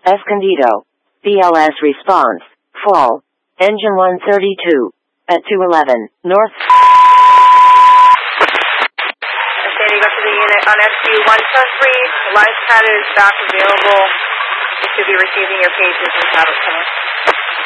Escondido. BLS response. Fall. Engine 132. At 211. North. Sandy, go to the unit on SU 123. The live pad is back available. You should be receiving your pages and tablet.